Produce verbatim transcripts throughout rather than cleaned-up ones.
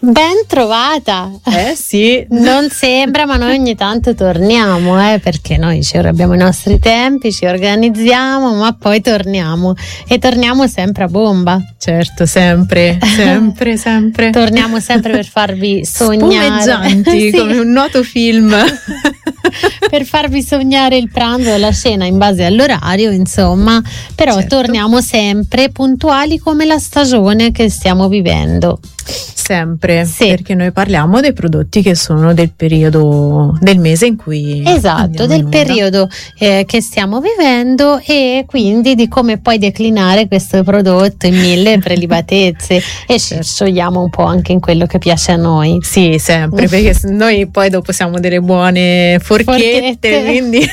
Ben trovata! Eh sì. Non sembra, ma noi ogni tanto torniamo, eh, perché noi ci abbiamo i nostri tempi, ci organizziamo, ma poi torniamo e torniamo sempre a bomba. Certo, sempre, sempre, sempre. Torniamo sempre per farvi sognare. Spumeggianti, sì. come un noto film. Per farvi sognare il pranzo o la cena in base all'orario, insomma, però certo. Torniamo sempre puntuali come la stagione che stiamo vivendo. Sempre, sì. Perché noi parliamo dei prodotti che sono del periodo del mese in cui esatto, del periodo eh, che stiamo vivendo, e quindi di come poi declinare questo prodotto in mille prelibatezze e ci sciogliamo un po' anche in quello che piace a noi. Sì, sempre, perché noi poi dopo siamo delle buone forchette, forchette. Quindi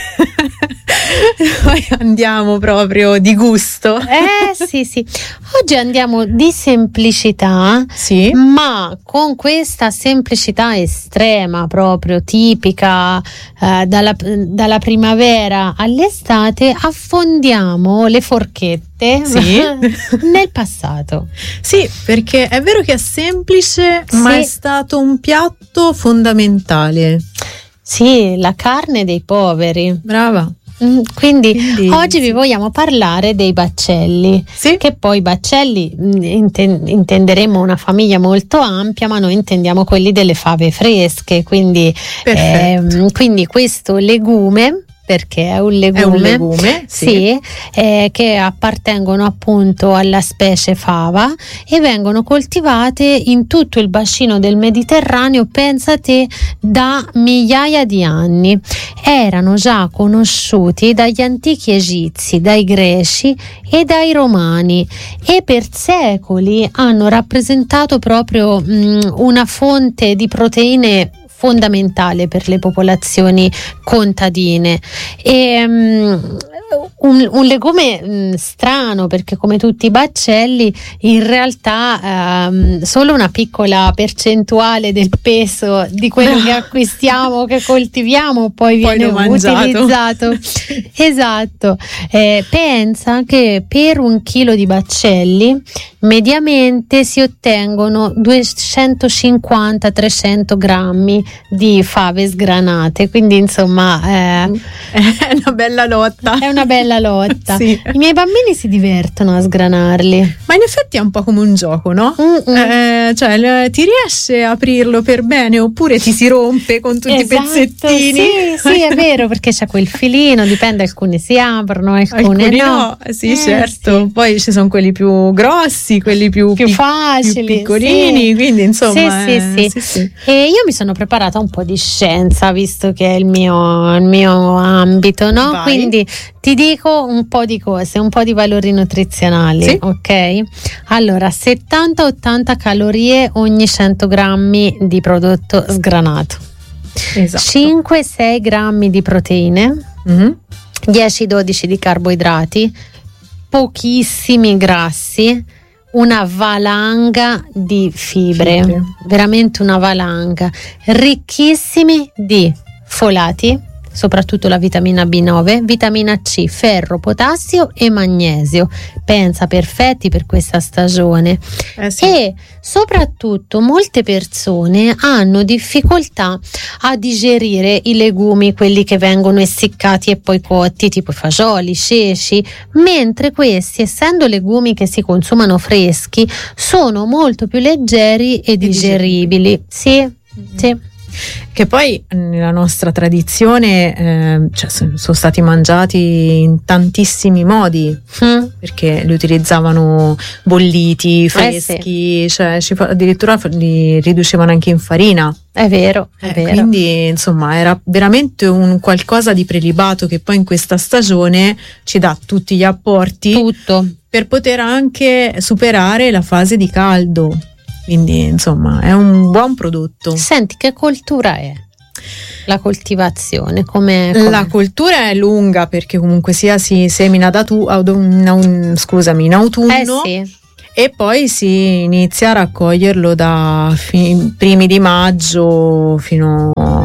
poi andiamo proprio di gusto. Eh sì sì, oggi andiamo di semplicità, sì. ma con questa semplicità estrema, proprio tipica eh, dalla, dalla primavera all'estate, affondiamo le forchette sì. nel passato. Sì, perché è vero che è semplice, sì. ma è stato un piatto fondamentale. Sì, la carne dei poveri. Brava. Quindi, Quindi oggi sì. vi vogliamo parlare dei baccelli, sì. che poi baccelli inten- intenderemo una famiglia molto ampia, ma noi intendiamo quelli delle fave fresche, quindi, ehm, quindi questo legume, perché è un legume, è un legume sì. Sì, eh, che appartengono appunto alla specie fava e vengono coltivate in tutto il bacino del Mediterraneo, pensate, da migliaia di anni. Erano già conosciuti dagli antichi egizi, dai greci e dai romani, e per secoli hanno rappresentato proprio mh, una fonte di proteine fondamentale per le popolazioni contadine. E, um, un, un legume um, strano, perché come tutti i baccelli in realtà um, solo una piccola percentuale del peso di quello no. che acquistiamo, che coltiviamo, poi, poi viene utilizzato. Esatto. Eh, pensa che per un chilo di baccelli mediamente si ottengono duecentocinquanta trecento grammi di fave sgranate, quindi insomma eh, è una bella lotta. È una bella lotta. Sì. I miei bambini si divertono a sgranarli. Ma in effetti è un po' come un gioco, no? Eh, cioè le, ti riesce a aprirlo per bene oppure ti si rompe con tutti esatto, i pezzettini? Sì, sì, è vero, perché c'è quel filino, dipende, alcuni si aprono, alcune alcuni no. no. Sì, eh, certo. Sì. Poi ci sono quelli più grossi, quelli più, più pic- facili, più piccolini, sì. quindi insomma. Sì, eh, sì, sì. sì, sì. E io mi sono preparata un po' di scienza, visto che è il mio, il mio ambito, no? Vai. Quindi ti dico un po' di cose, un po' di valori nutrizionali, sì. ok? Allora, settanta ottanta calorie ogni cento grammi di prodotto sgranato, esatto. cinque sei grammi di proteine, mm-hmm. dieci dodici di carboidrati, pochissimi grassi, una valanga di fibre, fibre, veramente una valanga, ricchissimi di folati, soprattutto la vitamina B nove, vitamina C, ferro, potassio e magnesio, pensa, perfetti per questa stagione. Eh sì. E soprattutto molte persone hanno difficoltà a digerire i legumi, quelli che vengono essiccati e poi cotti, tipo fagioli, ceci, mentre questi, essendo legumi che si consumano freschi, sono molto più leggeri e, e digeribili. Sì, mm-hmm. sì. Che poi nella nostra tradizione eh, cioè, sono stati mangiati in tantissimi modi, mm. perché li utilizzavano bolliti, freschi, eh sì. cioè, ci fa, addirittura li riducevano anche in farina. È vero, è eh, vero. Quindi insomma era veramente un qualcosa di prelibato che poi in questa stagione ci dà tutti gli apporti, tutto, per poter anche superare la fase di caldo. Quindi insomma è un buon prodotto. Senti, che coltura è la coltivazione? Come la coltura è lunga, perché comunque sia si semina da tu, un, scusami, in autunno, eh sì. e poi si inizia a raccoglierlo da fi, primi di maggio fino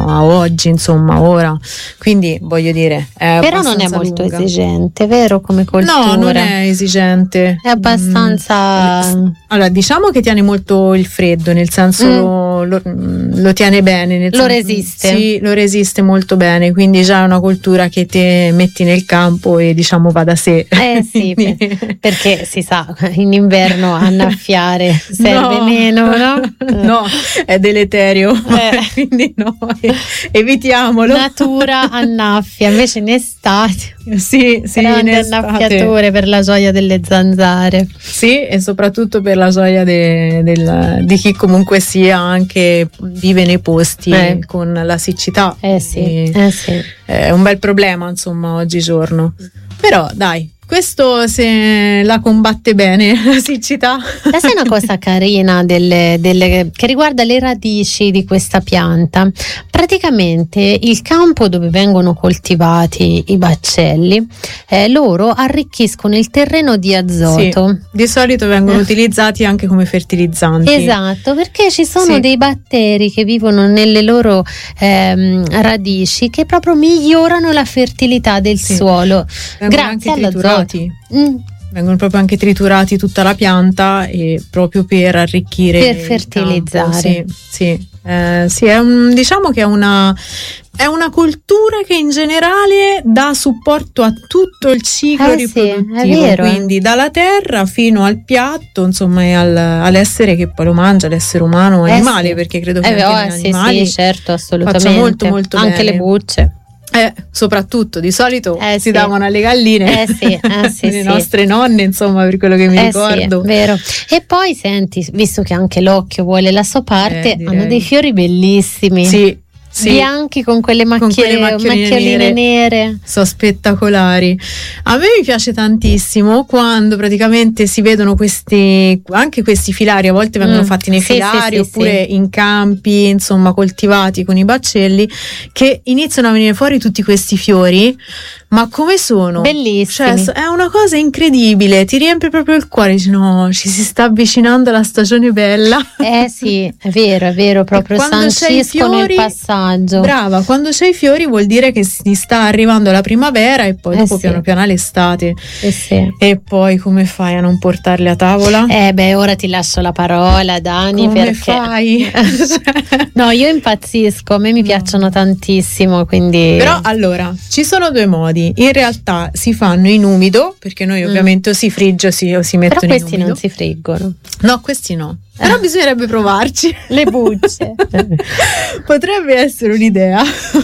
a oggi, insomma, ora. Quindi voglio dire, è però non è molto lunga. Esigente, vero, come coltura? No, non è esigente. È abbastanza. Mm. Allora, diciamo che tiene molto il freddo, nel senso mm. lo, lo, lo tiene bene. Nel lo senso, resiste. Sì, lo resiste molto bene, quindi già è una coltura che te metti nel campo e diciamo va da sé. Eh sì, per, perché si sa, in inverno annaffiare serve no. meno, no? No, è deleterio, eh. quindi no, evitiamolo. Natura annaffia, invece in estate sì, sì, grandi in estate. annaffiature per la gioia delle zanzare. Sì, e soprattutto per la gioia de, del, di chi comunque sia anche vive nei posti eh. con la siccità. Eh sì, eh sì. È un bel problema, insomma, oggigiorno. Però dai, questo se la combatte bene la siccità. Questa è una cosa carina delle, delle, che riguarda le radici di questa pianta. Praticamente il campo dove vengono coltivati i baccelli, eh, loro arricchiscono il terreno di azoto. Sì, di solito vengono eh. utilizzati anche come fertilizzanti. Esatto, perché ci sono sì. dei batteri che vivono nelle loro ehm, radici che proprio migliorano la fertilità del sì. suolo. Vengono grazie anche all'azoto. Mm. Vengono proprio anche triturati tutta la pianta e proprio per arricchire per fertilizzare. Sì, sì. Eh, sì, è un, diciamo che è una è una cultura che in generale dà supporto a tutto il ciclo eh riproduttivo, sì, è vero, quindi eh. dalla terra fino al piatto, insomma, e al, all'essere che poi lo mangia, l'essere umano eh animale, sì. perché credo che eh, anche oh, gli sì, animali sì, certo, assolutamente. faccia molto molto anche bene. Le bucce. Eh, soprattutto di solito eh, si sì. davano alle galline, eh, sì, eh, sì, le sì. nostre nonne, insomma, per quello che mi eh, ricordo. Sì, vero. E poi senti, visto che anche l'occhio vuole la sua parte, eh, hanno dei fiori bellissimi. Sì. Sì, bianchi con quelle, macchie, con quelle macchioline nere. nere sono spettacolari. A me mi piace tantissimo quando praticamente si vedono questi, anche questi filari, a volte vengono mm, fatti nei sì, filari sì, sì, oppure sì. in campi, insomma, coltivati con i baccelli, che iniziano a venire fuori tutti questi fiori. Ma come sono? Bellissimi. Cioè, è una cosa incredibile, ti riempie proprio il cuore, dici no, ci si sta avvicinando alla stagione bella. Eh sì, è vero, è vero, proprio sanciscono il passaggio. Brava, quando c'è i fiori vuol dire che si sta arrivando la primavera e poi eh dopo sì. piano piano l'estate. Eh sì. E poi come fai a non portarli a tavola? Eh beh, ora ti lascio la parola, Dani, come perché fai? No, io impazzisco, a me mi no. piacciono tantissimo, quindi. Però allora, ci sono due modi. In realtà si fanno in umido, perché noi ovviamente mm. o si frigge o si, o si mettono in umido. Però questi non si friggono. No, questi no. Però eh. bisognerebbe provarci. Le bucce. Potrebbe essere un'idea.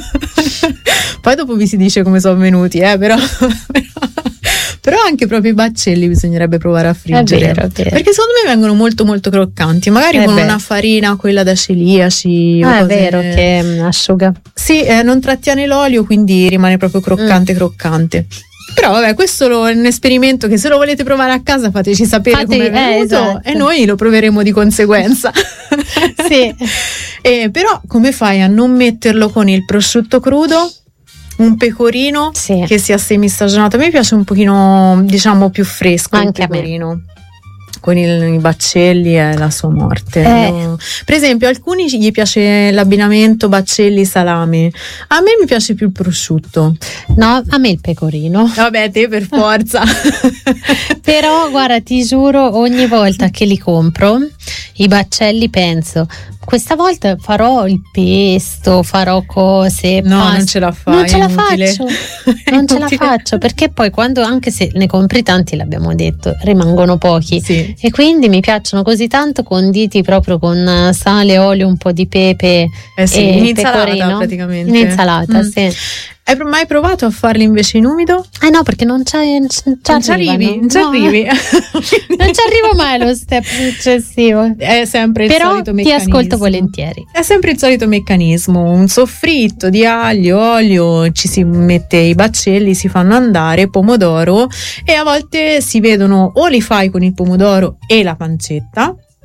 Poi dopo vi si dice come sono venuti, eh, però, però, però anche proprio i baccelli bisognerebbe provare a friggere. È vero, è vero. Perché secondo me vengono molto molto croccanti, magari eh con beh. una farina, quella da celiaci. Ah, è cose... vero che asciuga. Sì, eh, non trattiene l'olio, quindi rimane proprio croccante mm. croccante. Però vabbè, questo è un esperimento che se lo volete provare a casa fateci sapere Fate, come è venuto eh, esatto. e noi lo proveremo di conseguenza. Sì. Eh, però come fai a non metterlo con il prosciutto crudo? Un pecorino sì. che sia semistagionato. A me piace un pochino, diciamo, più fresco. Anche il pecorino. Con il, i baccelli è la sua morte. Eh. No? Per esempio, alcuni gli piace l'abbinamento baccelli-salame. A me mi piace più il prosciutto. No, a me il pecorino. Vabbè, te per forza. Però guarda, ti giuro, ogni volta che li compro i baccelli penso, questa volta farò il pesto, farò cose. No, pasta. non ce la fai. Non ce la faccio. Non ce la faccio perché poi quando, anche se ne compri tanti, l'abbiamo detto, rimangono pochi. Sì. E quindi mi piacciono così tanto, conditi proprio con sale, olio, un po' di pepe eh sì, e in insalata pecorino. praticamente. In insalata, mm. sì. Hai mai provato a farli invece in umido? Eh no, perché non c'è, non ci non ci arrivi, non ci no. arrivi. Non ci arrivo mai allo step successivo. È sempre il Però solito ti meccanismo. ascolto volentieri. È sempre il solito meccanismo, un soffritto di aglio, olio, ci si mette i baccelli, si fanno andare, pomodoro e a volte si vedono o li fai con il pomodoro e la pancetta,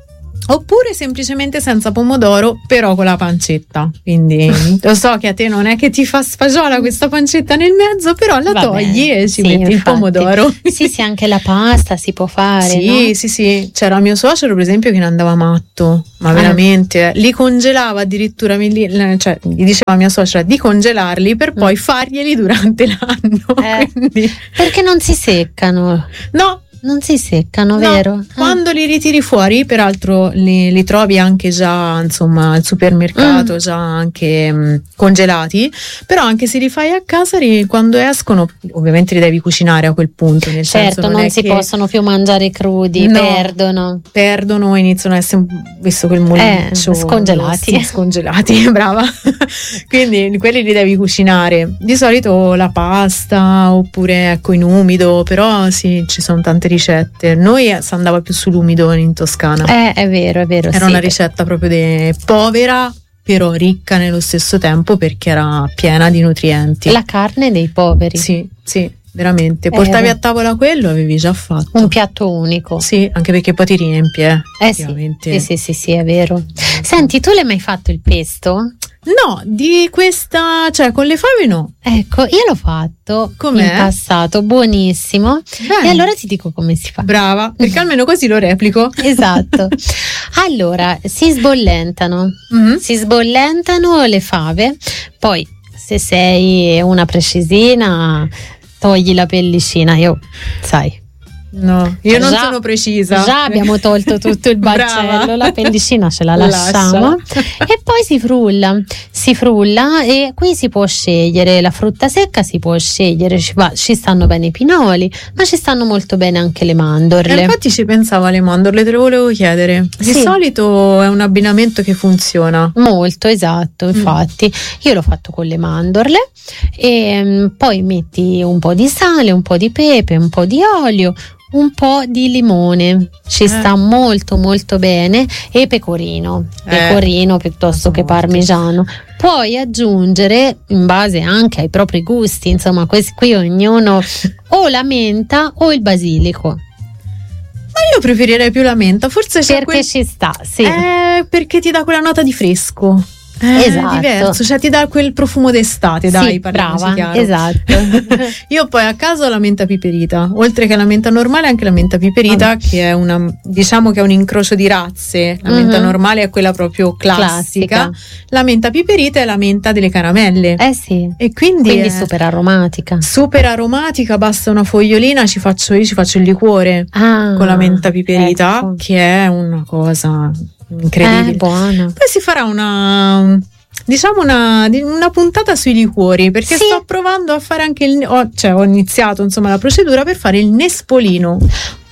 Oppure semplicemente senza pomodoro, però con la pancetta. Quindi lo so che a te non è che ti fa sfagiola questa pancetta nel mezzo, però la Vabbè, togli e ci sì, metti infatti. il pomodoro. Sì, sì, anche la pasta si può fare. Sì, no? sì, sì. C'era mio suocero, per esempio, che ne andava matto, ma Ah. veramente. Li congelava addirittura, mi li- cioè gli diceva a mia suocera di congelarli per poi Mm. farglieli durante l'anno. Eh. Quindi, Perché non si seccano. no. Non si seccano, No, vero? quando li ritiri fuori, peraltro li, li trovi anche già, insomma, al supermercato, Mm. già anche mh, congelati, però anche se li fai a casa, ri- quando escono, ovviamente li devi cucinare a quel punto, nel senso Certo, non, è si che possono più mangiare crudi, No. perdono. perdono e iniziano a essere, visto quel molliccio, Eh, scongelati. sì, scongelati, brava. Quindi quelli li devi cucinare. Di solito la pasta oppure ecco in umido, però sì, ci sono tante ricette. Noi si andava più sull'umido in Toscana. Eh, è vero, è vero. Era sì. una ricetta proprio de- povera, però ricca nello stesso tempo perché era piena di nutrienti. La carne dei poveri. Sì, sì, veramente. Portavi Eh, a tavola quello, avevi già fatto. Un piatto unico. Sì, anche perché poi ti riempie. Eh sì, effettivamente. sì, sì, sì, sì, è vero. Senti, tu l'hai mai fatto il pesto? No, di questa, cioè con le fave no. Ecco, io l'ho fatto Com'è? in passato, buonissimo. Bene. E allora ti dico come si fa. Brava, perché almeno così lo replico. Esatto. Allora, si sbollentano, Mhm. si sbollentano le fave, poi se sei una precisina togli la pellicina, io sai. No, io non Già- sono precisa. Già abbiamo tolto tutto il baccello, Brava. la pellicina ce la Lascia. lasciamo e poi si frulla, si frulla e qui si può scegliere la frutta secca, si può scegliere, ci, va- ci stanno bene i pinoli, ma ci stanno molto bene anche le E mandorle. infatti ci pensavo alle mandorle, te lo volevo chiedere. Di Sì. solito è un abbinamento che funziona. Molto esatto, infatti io l'ho fatto con le mandorle e mm, poi metti un po' di sale, un po' di pepe, un po' di olio, un po' di limone, ci Eh. sta molto molto bene, e pecorino, Eh. pecorino piuttosto che Molto. parmigiano. Puoi aggiungere in base anche ai propri gusti, insomma, questi qui ognuno o la menta o il basilico, Ma io preferirei più la menta, forse c'è perché quel... ci sta, sì. Eh, perché ti dà quella nota di fresco. È Esatto. diverso, cioè ti dà quel profumo d'estate, dai, Sì, parliamoci brava, chiaro. esatto. Io poi a casa ho la menta piperita, oltre che la menta normale anche la menta piperita, che è una, diciamo che è un incrocio di razze. La menta Mhm. normale è quella proprio classica, Classica. la menta piperita è la menta delle caramelle. Eh sì, E quindi, quindi è super aromatica. super aromatica, basta una fogliolina, ci faccio io ci faccio il liquore Ah, con la menta piperita, ecco. che è una cosa incredibile. Eh, buona. Poi si farà una, diciamo una, di- una puntata sui liquori, perché Sì. sto provando a fare anche il, ho, cioè ho iniziato insomma la procedura per fare il Nespolino.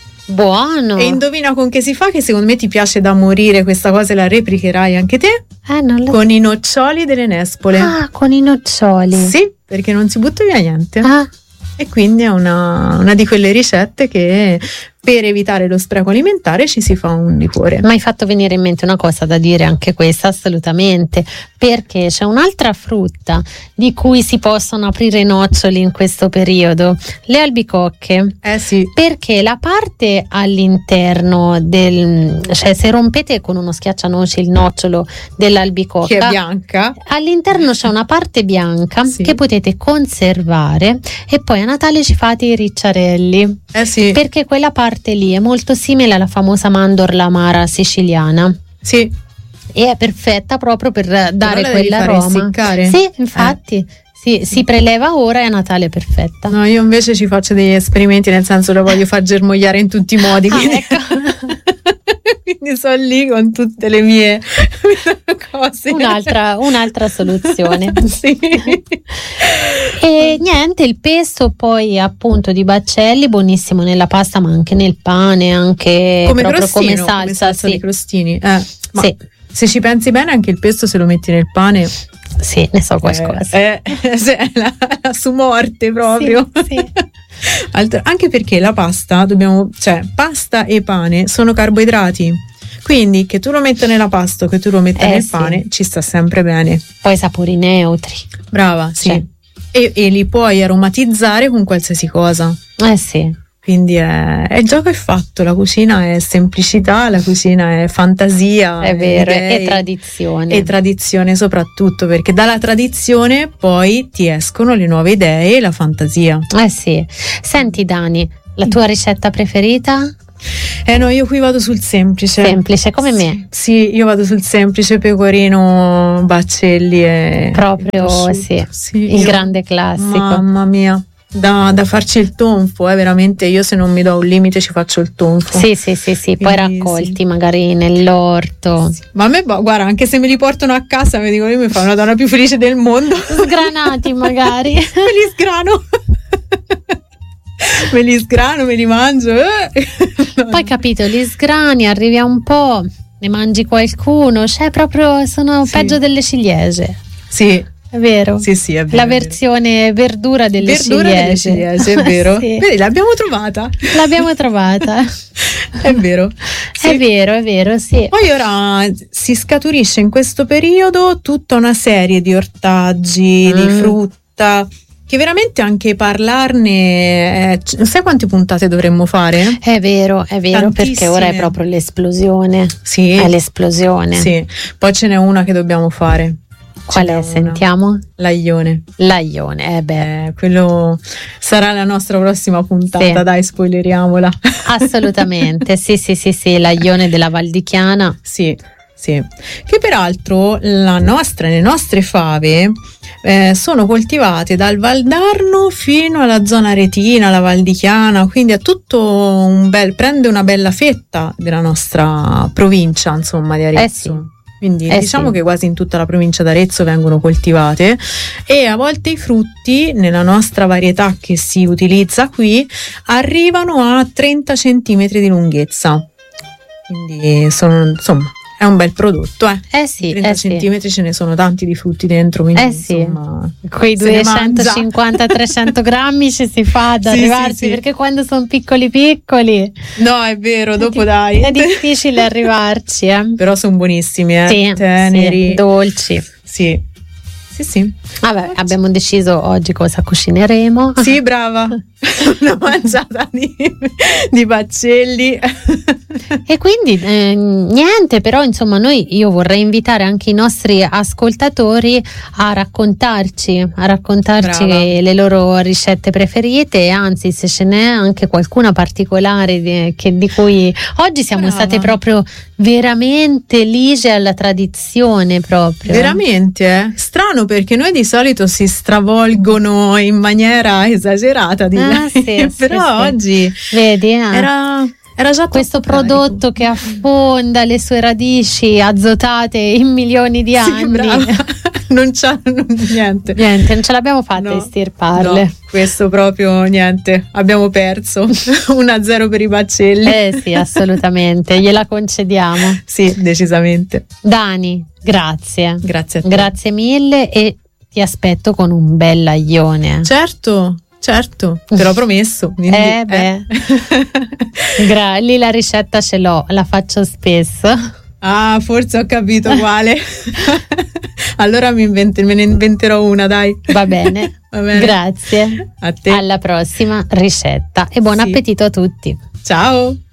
Buono. E indovina con che si fa, che secondo me ti piace da morire questa cosa e la replicherai anche te, Eh, non lo con i noccioli delle nespole. Ah, con i noccioli. Sì, perché non si butta via niente. Ah, E quindi è una, una di quelle ricette che per evitare lo spreco alimentare ci si fa un liquore. mi hai fatto venire in mente una cosa da dire anche questa, assolutamente, perché c'è un'altra frutta di cui si possono aprire i noccioli in questo periodo, le albicocche. Eh sì, Perché la parte all'interno del, cioè se rompete con uno schiaccianoci il nocciolo dell'albicocca, che è bianca. all'interno c'è una parte bianca Sì. che potete conservare e poi a Natale ci fate i ricciarelli, Eh sì, perché quella parte lì è molto simile alla famosa mandorla amara siciliana sì. e è perfetta proprio per dare la devi fare quell'aroma. essiccare. Sì, infatti, sì, si preleva ora e a Natale è perfetta. No, io invece ci faccio degli esperimenti, nel senso la voglio far germogliare in tutti i modi. Ah, Quindi, ecco. quindi sono lì con tutte le mie cose. Un'altra, un'altra soluzione. Sì. E niente, il pesto poi appunto di baccelli, buonissimo nella pasta ma anche nel pane, anche Come proprio crostino, come salsa, come salsa sì. di crostini. Eh, ma Sì, se ci pensi bene, anche il pesto se lo metti nel pane sì, ne so qualcosa. eh, eh, se- è la, la su morte proprio. Sì, sì. Altra- anche perché la pasta dobbiamo, cioè pasta e pane sono carboidrati, quindi che tu lo metta nella pasta o che tu lo metta Eh, nel sì. pane ci sta sempre bene. Poi sapori neutri. Brava, sì. Cioè. E, e li puoi aromatizzare con qualsiasi cosa. Eh sì. Quindi è, è il gioco è fatto, la cucina è semplicità, la cucina è fantasia, è vero, idee, e tradizione. E tradizione soprattutto, perché dalla tradizione poi ti escono le nuove idee e la fantasia. Eh sì. Senti Dani, la tua ricetta preferita? Eh no, io qui vado sul semplice. Semplice, come me. Sì, io vado sul semplice, pecorino, baccelli e proprio, e sì, sì, il io, grande classico. Mamma mia. Da, da farci il tonfo, eh, veramente io se non mi do un limite ci faccio il tonfo. Sì, sì, sì, sì. Poi raccolti sì. magari nell'orto. Sì. Ma a me, guarda, anche se me li portano a casa, mi dico io mi fa una donna più felice del mondo. Sgranati magari. Me li sgrano. Me li sgrano, me li mangio. Poi capito, li sgrani, arrivi a un po', ne mangi qualcuno, cioè proprio sono sì. peggio delle ciliegie. Sì. È vero? Sì, sì, è vero. La versione verdura delle verdura ciliegie. Delle ciliegie, è vero. sì. Vedi, l'abbiamo trovata. L'abbiamo trovata. È vero. Sì. È vero, è vero, sì. Poi ora si scaturisce in questo periodo tutta una serie di ortaggi, mm. di frutta, che veramente anche parlarne, eh, sai quante puntate dovremmo fare? È vero, è vero, perché ora è proprio l'esplosione. Sì. È l'esplosione. Sì. Poi ce n'è una che dobbiamo fare. Qual è? Sentiamo? L'aglione. L'aglione, eh beh. Eh, quello sarà la nostra prossima puntata, sì. Dai, spoileriamola. Assolutamente, sì, sì, sì, sì, l'aglione della Val di Chiana. Sì, sì. Che peraltro la nostra, le nostre fave eh, sono coltivate dal Valdarno fino alla zona Retina, la Val di Chiana, quindi è tutto un bel, prende una bella fetta della nostra provincia, insomma, di Arezzo. Eh sì. Quindi eh diciamo sì. che quasi in tutta la provincia d'Arezzo vengono coltivate e a volte i frutti nella nostra varietà che si utilizza qui arrivano a trenta centimetri di lunghezza, quindi sono, insomma, è un bel prodotto, eh. Eh sì, trenta eh centimetri sì. ce ne sono tanti di frutti dentro, quindi eh sì. insomma, quei duecentocinquanta trecento grammi ci si fa ad sì, arrivarsi, sì, sì. perché quando sono piccoli piccoli no, è vero, dopo è dai è difficile arrivarci, eh. però sono buonissimi, eh. Sì, teneri, sì, dolci. Sì. Sì, sì. Vabbè, abbiamo deciso oggi cosa cucineremo. Sì, brava. Una mangiata di, di baccelli. E quindi eh, niente, però insomma noi io vorrei invitare anche i nostri ascoltatori a raccontarci, a raccontarci brava. le loro ricette preferite e anzi se ce n'è anche qualcuna particolare di, che, di cui oggi siamo brava. state proprio veramente lige alla tradizione proprio. Veramente, eh? Strano perché noi di solito si stravolgono in maniera esagerata, di ah, sì, però sì, oggi sì. Vedi, eh? era, era già questo prodotto che affonda le sue radici azotate in milioni di sì, anni. Brava. Non c'ha non, niente. Niente, non ce l'abbiamo fatta no, estirparle. No, questo proprio niente, abbiamo perso. uno a zero per i baccelli. Eh sì, assolutamente, gliela concediamo. Sì, decisamente. Dani, grazie. Grazie a te. Grazie mille e ti aspetto con un bel aglione. Certo. Certo, te l'ho promesso. Quindi, eh beh, eh. Gra- lì la ricetta ce l'ho, la faccio spesso. Ah, forse ho capito quale. Allora mi invent- me ne inventerò una, dai. Va bene. Va bene. Grazie. A te. Alla prossima ricetta e buon sì. appetito a tutti. Ciao.